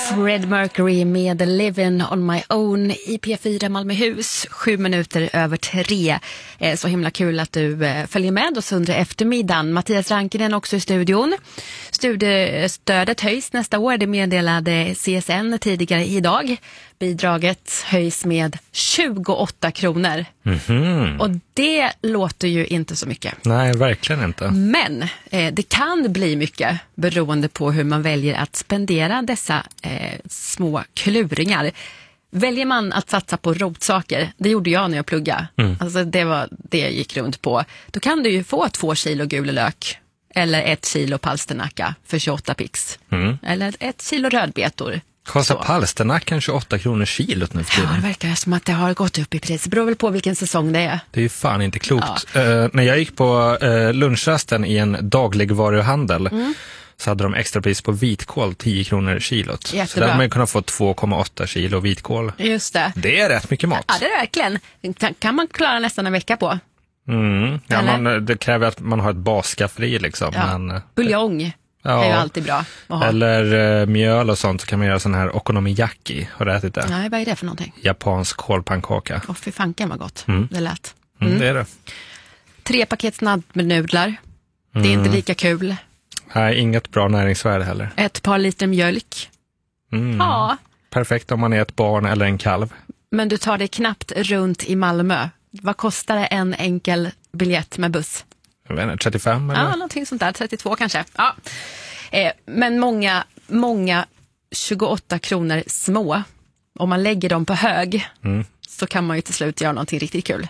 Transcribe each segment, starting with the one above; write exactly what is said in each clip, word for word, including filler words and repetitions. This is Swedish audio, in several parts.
Fred Mercury med Living on my own i P fyra Malmöhus, sju minuter över tre. Så himla kul att du följer med oss under eftermiddagen. Mattias Rankinen också i studion. Studiestödet höjs nästa år, det meddelade C S N tidigare idag. Bidraget höjs med tjugoåtta kronor. Mm-hmm. Och det låter ju inte så mycket. Nej, verkligen inte. Men eh, det kan bli mycket beroende på hur man väljer att spendera dessa eh, små kluringar. Väljer man att satsa på rotsaker, det gjorde jag när jag pluggade. Mm. Alltså det var det jag gick runt på. Då kan du ju få två kilo gul lök eller ett kilo palsternacka för tjugoåtta pix. Mm. Eller ett kilo rödbetor. Kostar palsternackan tjugoåtta kronor kilot nu för tiden? Ja, det verkar som att det har gått upp i pris. Det beror väl på vilken säsong det är. Det är ju fan inte klokt. Ja. Uh, när jag gick på uh, lunchrasten i en dagligvaruhandel mm. så hade de extra pris på vitkål tio kronor kilot. Jättebra. Så där hade man kunnat få två komma åtta kilo vitkål. Just det. Det är rätt mycket mat. Ja, det är det verkligen. Det kan man klara nästan en vecka på. Mm. Ja, man, det kräver att man har ett basskafferi liksom. Ja. Men, buljong. Ja. Det är ju alltid bra att ha. Eller uh, mjöl och sånt, så kan man göra sån här okonomiyaki. Har du ätit det? Nej, vad är det för någonting? Japansk kålpannkaka. Åh, fy fanken vad gott. Mm. Det lät. Mm. Mm, det är det. Tre paket snabbnudlar. Mm. Det är inte lika kul. Nej, inget bra näringsvärde heller. Ett par liter mjölk. Mm. Ja. Perfekt om man är ett barn eller en kalv. Men du tar dig knappt runt i Malmö. Vad kostar det en enkel biljett med buss? Jag vet inte, trettiofem eller? Ja, någonting sånt där. trettiotvå kanske. Ja. Eh, men många, många tjugoåtta kronor små. Om man lägger dem på hög mm. så kan man ju till slut göra någonting riktigt kul.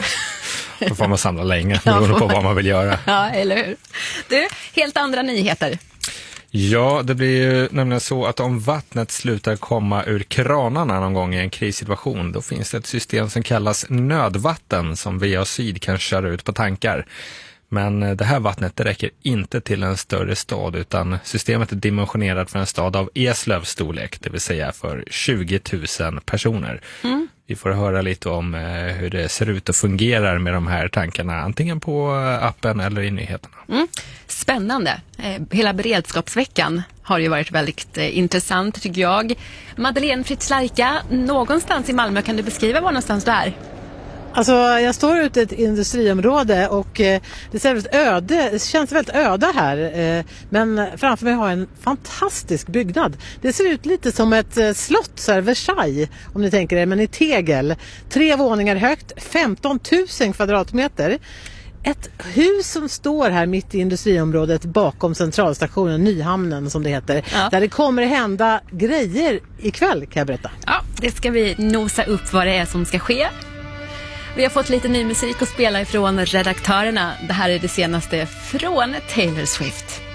Då får man samla länge, beroende på vad man vill göra. Ja, eller hur? Du, helt andra nyheter. Ja, det blir ju nämligen så att om vattnet slutar komma ur kranarna någon gång i en krissituation, då finns det ett system som kallas nödvatten som V A Syd kan köra ut på tankar. Men det här vattnet det räcker inte till en större stad, utan systemet är dimensionerat för en stad av Eslövs storlek, det vill säga för tjugo tusen personer. Mm. Vi får höra lite om hur det ser ut och fungerar med de här tankarna, antingen på appen eller i nyheterna. Mm. Spännande. Hela beredskapsveckan har ju varit väldigt intressant tycker jag. Madeleine Fritzlarka, någonstans i Malmö, kan du beskriva var någonstans du är? Alltså jag står ute i ett industriområde och eh, det ser väldigt öde, det känns väldigt öde här. Eh, men framför mig har jag en fantastisk byggnad. Det ser ut lite som ett eh, slott, så här, Versailles om ni tänker er, men i tegel. Tre våningar högt, femton tusen kvadratmeter. Ett hus som står här mitt i industriområdet bakom centralstationen Nyhamnen som det heter. Ja. Där det kommer hända grejer ikväll, kan jag berätta. Ja, det ska vi nosa upp vad det är som ska ske. Vi har fått lite ny musik att spela ifrån redaktörerna. Det här är det senaste från Taylor Swift.